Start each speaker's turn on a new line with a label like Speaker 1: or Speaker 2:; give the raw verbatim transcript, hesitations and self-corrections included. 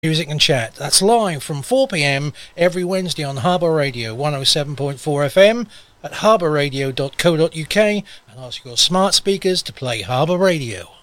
Speaker 1: Music and chat. That's live from four p.m. every Wednesday on Harbour Radio one oh seven point four F M at harbour radio dot co dot uk, and ask your smart speakers to play Harbour Radio.